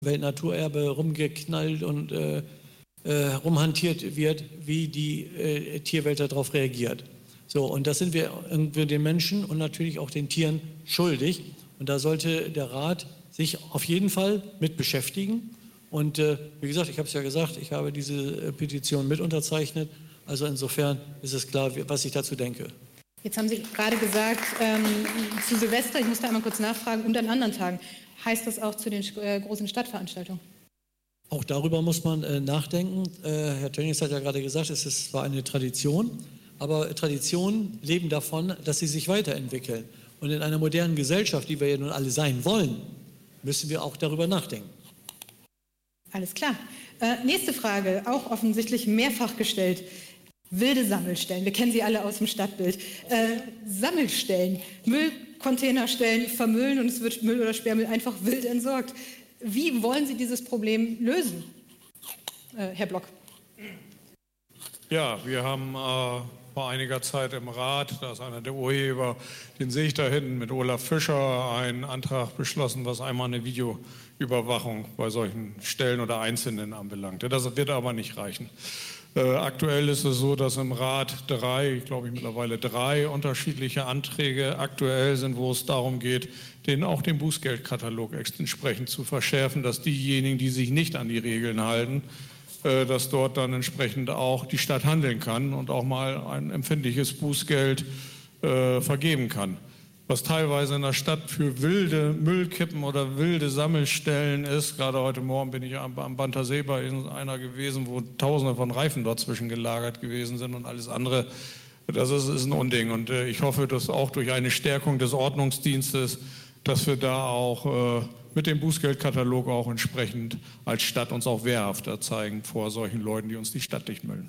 Weltnaturerbe rumgeknallt und rumhantiert wird, wie die Tierwelt darauf reagiert. So, und das sind wir irgendwie den Menschen und natürlich auch den Tieren schuldig. Und da sollte der Rat sich auf jeden Fall mit beschäftigen. Und wie gesagt, ich habe es ja gesagt, ich habe diese Petition mit unterzeichnet. Also insofern ist es klar, was ich dazu denke. Jetzt haben Sie gerade gesagt, zu Silvester, ich muss da einmal kurz nachfragen, und an anderen Tagen. Heißt das auch zu den großen Stadtveranstaltungen? Auch darüber muss man nachdenken. Herr Tönnies hat ja gerade gesagt, es ist zwar eine Tradition, aber Traditionen leben davon, dass sie sich weiterentwickeln. Und in einer modernen Gesellschaft, die wir ja nun alle sein wollen, müssen wir auch darüber nachdenken. Alles klar. Nächste Frage, auch offensichtlich mehrfach gestellt. Wilde Sammelstellen, wir kennen sie alle aus dem Stadtbild. Sammelstellen, Müllcontainerstellen vermüllen und es wird Müll oder Sperrmüll einfach wild entsorgt. Wie wollen Sie dieses Problem lösen, Herr Block? Ja, wir haben vor einiger Zeit im Rat, da ist einer der Urheber, den sehe ich da hinten mit Olaf Fischer, einen Antrag beschlossen, was einmal eine Videoüberwachung bei solchen Stellen oder Einzelnen anbelangt. Das wird aber nicht reichen. Aktuell ist es so, dass im Rat mittlerweile drei unterschiedliche Anträge aktuell sind, wo es darum geht, auch den Bußgeldkatalog entsprechend zu verschärfen, dass diejenigen, die sich nicht an die Regeln halten, dass dort dann entsprechend auch die Stadt handeln kann und auch mal ein empfindliches Bußgeld vergeben kann. Was teilweise in der Stadt für wilde Müllkippen oder wilde Sammelstellen ist. Gerade heute Morgen bin ich am Bantersee bei einer gewesen, wo Tausende von Reifen dort zwischengelagert gewesen sind und alles andere. Das ist ein Unding. Und ich hoffe, dass auch durch eine Stärkung des Ordnungsdienstes, dass wir da auch mit dem Bußgeldkatalog auch entsprechend als Stadt uns auch wehrhafter zeigen vor solchen Leuten, die uns die Stadt dichtmüllen.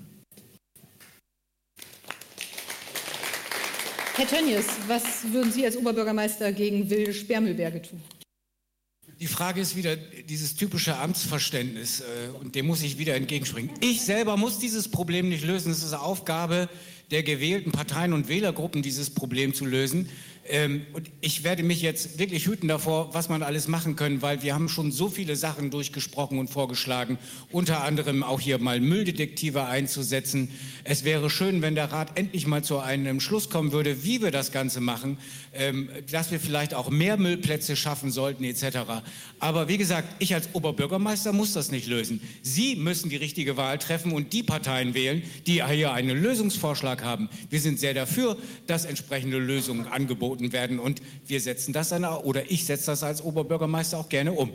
Herr Tönnies, was würden Sie als Oberbürgermeister gegen wilde Sperrmüllberge tun? Die Frage ist wieder dieses typische Amtsverständnis und dem muss ich wieder entgegenspringen. Ich selber muss dieses Problem nicht lösen. Es ist Aufgabe der gewählten Parteien und Wählergruppen, dieses Problem zu lösen. Und ich werde mich jetzt wirklich hüten davor, was man alles machen können, weil wir haben schon so viele Sachen durchgesprochen und vorgeschlagen, unter anderem auch hier mal Mülldetektive einzusetzen. Es wäre schön, wenn der Rat endlich mal zu einem Schluss kommen würde, wie wir das Ganze machen, dass wir vielleicht auch mehr Müllplätze schaffen sollten etc. Aber wie gesagt, ich als Oberbürgermeister muss das nicht lösen. Sie müssen die richtige Wahl treffen und die Parteien wählen, die hier einen Lösungsvorschlag haben. Wir sind sehr dafür, dass entsprechende Lösungen angeboten werden und wir setzen das dann, oder ich setze das als Oberbürgermeister auch gerne um.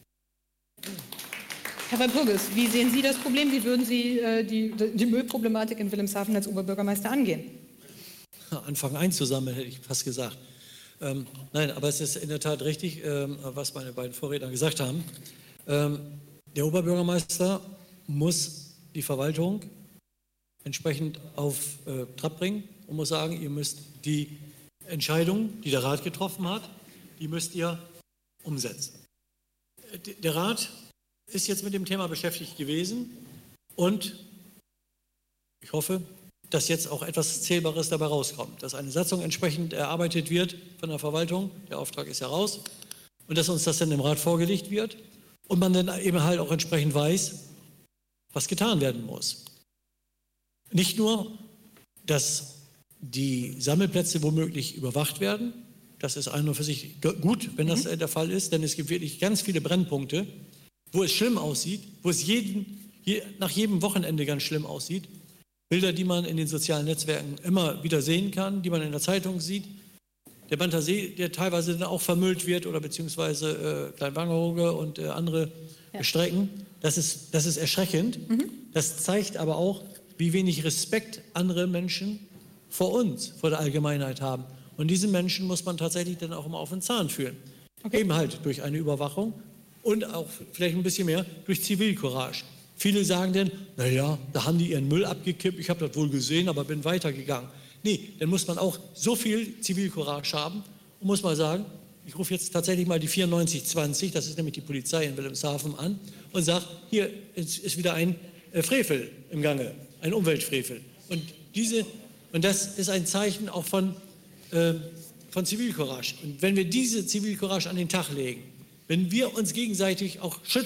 Herr Walpurgis, wie sehen Sie das Problem? Wie würden Sie die Müllproblematik in Wilhelmshaven als Oberbürgermeister angehen? Anfangen einzusammeln, hätte ich fast gesagt. Nein, aber es ist in der Tat richtig, was meine beiden Vorredner gesagt haben. Der Oberbürgermeister muss die Verwaltung entsprechend auf Trab bringen und muss sagen, ihr müsst die Entscheidung, die der Rat getroffen hat, die müsst ihr umsetzen. Der Rat ist jetzt mit dem Thema beschäftigt gewesen und ich hoffe, dass jetzt auch etwas Zählbares dabei rauskommt, dass eine Satzung entsprechend erarbeitet wird von der Verwaltung, der Auftrag ist ja raus, und dass uns das dann im Rat vorgelegt wird und man dann eben halt auch entsprechend weiß, was getan werden muss. Nicht nur, dass die Sammelplätze womöglich überwacht werden. Das ist an und für sich gut, wenn das der Fall ist, denn es gibt wirklich ganz viele Brennpunkte, wo es schlimm aussieht, wo es nach jedem Wochenende ganz schlimm aussieht. Bilder, die man in den sozialen Netzwerken immer wieder sehen kann, die man in der Zeitung sieht. Der Bantersee, der teilweise dann auch vermüllt wird oder beziehungsweise Kleinwangerooge und andere Strecken. Das ist erschreckend. Das zeigt aber auch, wie wenig Respekt andere Menschen vor uns, vor der Allgemeinheit haben. Und diesen Menschen muss man tatsächlich dann auch immer auf den Zahn führen. Okay. Eben halt durch eine Überwachung und auch vielleicht ein bisschen mehr durch Zivilcourage. Viele sagen dann, naja, da haben die ihren Müll abgekippt, ich habe das wohl gesehen, aber bin weitergegangen. Nee, dann muss man auch so viel Zivilcourage haben und muss mal sagen, ich rufe jetzt tatsächlich mal die 9420, das ist nämlich die Polizei in Wilhelmshaven, an und sage, hier ist wieder ein Frevel im Gange, ein Umweltfrevel. Und das ist ein Zeichen auch von Zivilcourage. Und wenn wir diese Zivilcourage an den Tag legen, wenn wir uns gegenseitig auch schützen.